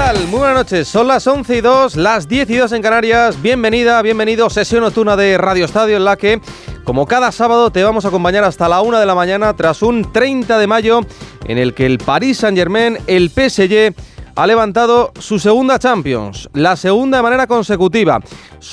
tal? Muy buenas noches, son las 11:02, las 10:02 en Canarias. Bienvenida, bienvenido, sesión nocturna de Radio Estadio en la que, como cada sábado, te vamos a acompañar hasta la 1 de la mañana tras un 30 de mayo en el que el Paris Saint-Germain, el PSG, ha levantado su segunda Champions, la segunda de manera consecutiva.